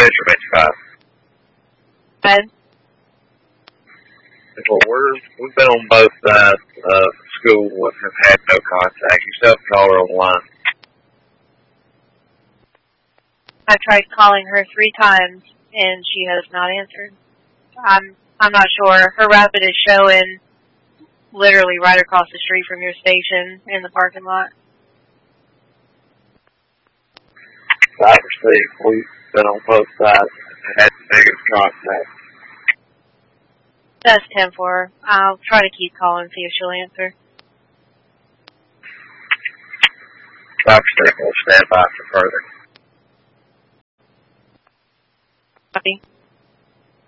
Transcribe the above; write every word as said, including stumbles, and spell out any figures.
Central eighty-five. Bed? Well, we're, we've been on both sides of school and have had no contact. Yourself, caller on the line. I tried calling her three times, and she has not answered. I'm I'm not sure. Her rapid is showing literally right across the street from your station in the parking lot. I received. We've been on both sides and had negative contact. That's ten four. I'll try to keep calling, see if she'll answer. Doctor will stand by for further. Copy.